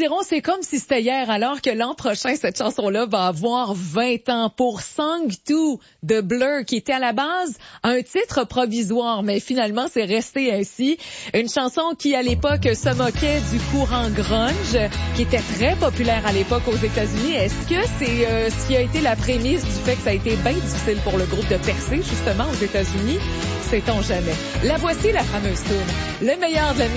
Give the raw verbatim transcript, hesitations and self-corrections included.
diront c'est comme si c'était hier, alors que l'an prochain, cette chanson-là va avoir vingt ans pour Song deux de Blur, qui était à la base un titre provisoire, mais finalement, c'est resté ainsi. Une chanson qui, à l'époque, se moquait du courant grunge, qui était très populaire à l'époque aux États-Unis. Est-ce que c'est euh, ce qui a été la prémisse du fait que ça a été bien difficile pour le groupe de percer, justement, aux États-Unis? Sait-on jamais. La voici, la fameuse tune. Le meilleur de la musique.